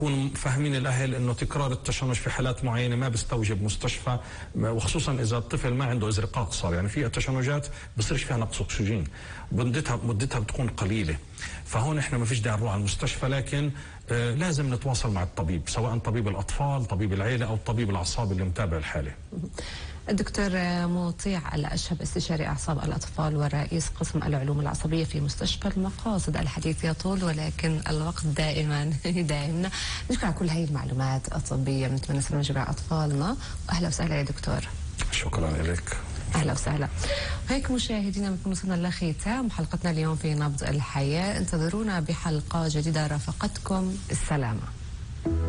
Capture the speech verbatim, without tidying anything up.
يكونوا فاهمين الأهل أنه تكرار التشنج في حالات معينة ما بيستوجب مستشفى، وخصوصا إذا الطفل ما عنده إزرقاق صار. يعني في تشنجات بصيرش فيها نقص أكسجين، مدتها مدتها بتكون قليلة، فهون إحنا ما فيش داعي نروح على المستشفى، لكن آه لازم نتواصل مع الطبيب، سواء طبيب الأطفال، طبيب العيلة، أو طبيب الأعصاب اللي متابع الحالة. الدكتور مطيع الأشهب، استشاري أعصاب الأطفال ورئيس قسم العلوم العصبية في مستشفى المقاصد. الحديث يطول ولكن الوقت دائما يداهمنا. نشكر على كل هذه المعلومات الطبية، بنتمنى نستفيد مع أطفالنا. أهلا وسهلا يا دكتور. شكرا لك. أهلا وسهلا. هيك مشاهدينا بنكون وصلنا لختام حلقتنا اليوم في نبض الحياة. انتظرونا بحلقة جديدة. رافقتكم السلامة.